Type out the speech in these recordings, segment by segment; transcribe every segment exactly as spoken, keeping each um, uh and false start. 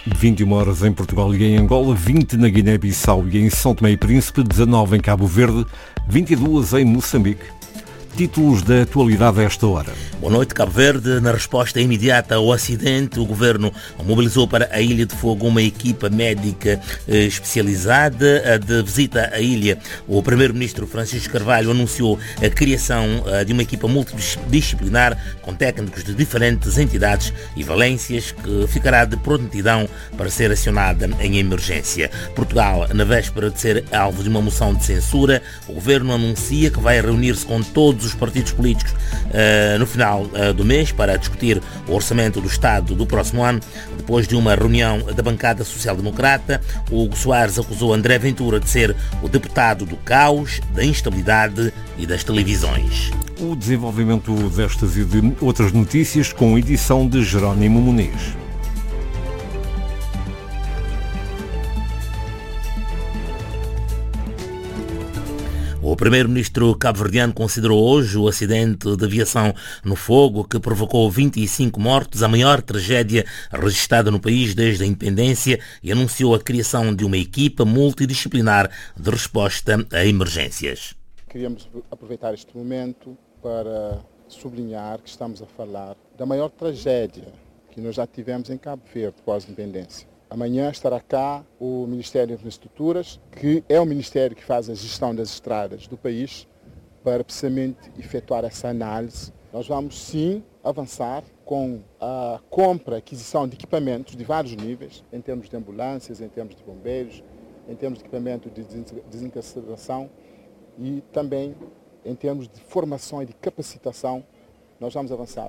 vinte e uma horas em Portugal e em Angola, vinte na Guiné-Bissau e em São Tomé e Príncipe, dezanove em Cabo Verde, vinte e duas em Moçambique. Títulos da atualidade a esta hora. Boa noite, Cabo Verde. Na resposta imediata ao acidente, o Governo mobilizou para a Ilha de Fogo uma equipa médica especializada de visita à ilha. O Primeiro-Ministro Francisco Carvalho anunciou a criação de uma equipa multidisciplinar com técnicos de diferentes entidades e valências que ficará de prontidão para ser acionada em emergência. Portugal, na véspera de ser alvo de uma moção de censura, o Governo anuncia que vai reunir-se com todos os partidos políticos uh, no final uh, do mês para discutir o orçamento do Estado do próximo ano. Depois de uma reunião da bancada social-democrata, Hugo Soares acusou André Ventura de ser o deputado do caos, da instabilidade e das televisões. O desenvolvimento destas e de outras notícias com edição de Jerónimo Muniz. O primeiro-ministro cabo-verdiano considerou hoje o acidente de aviação no Fogo, que provocou vinte e cinco mortos, a maior tragédia registrada no país desde a independência, e anunciou a criação de uma equipa multidisciplinar de resposta a emergências. Queríamos aproveitar este momento para sublinhar que estamos a falar da maior tragédia que nós já tivemos em Cabo Verde pós-independência. Amanhã estará cá o Ministério de Infraestruturas, que é o Ministério que faz a gestão das estradas do país, para precisamente efetuar essa análise. Nós vamos sim avançar com a compra e aquisição de equipamentos de vários níveis, em termos de ambulâncias, em termos de bombeiros, em termos de equipamento de desencarceração e também em termos de formação e de capacitação. Nós vamos avançar.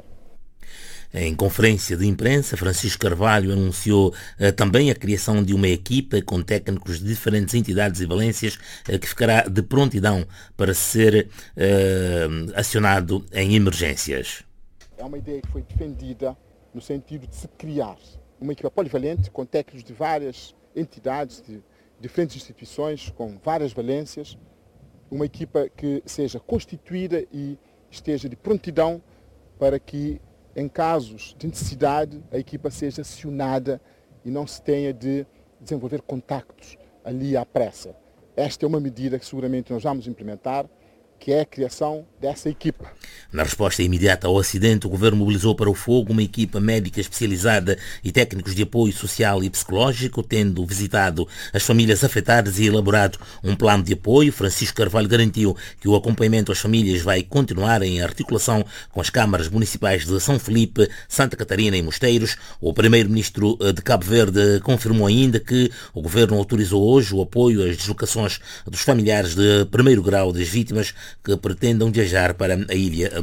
Em conferência de imprensa, Francisco Carvalho anunciou eh, também a criação de uma equipa com técnicos de diferentes entidades e valências eh, que ficará de prontidão para ser eh, acionado em emergências. É uma ideia que foi defendida no sentido de se criar uma equipa polivalente com técnicos de várias entidades, de diferentes instituições, com várias valências, uma equipa que seja constituída e esteja de prontidão para que, em casos de necessidade, a equipa seja acionada e não se tenha de desenvolver contactos ali à pressa. Esta é uma medida que seguramente nós vamos implementar, que é a criação dessa equipa. Na resposta imediata ao acidente, o Governo mobilizou para o Fogo uma equipa médica especializada e técnicos de apoio social e psicológico, tendo visitado as famílias afetadas e elaborado um plano de apoio. Francisco Carvalho garantiu que o acompanhamento às famílias vai continuar em articulação com as câmaras municipais de São Felipe, Santa Catarina e Mosteiros. O Primeiro-Ministro de Cabo Verde confirmou ainda que o Governo autorizou hoje o apoio às deslocações dos familiares de primeiro grau das vítimas que pretendam viajar para a ilha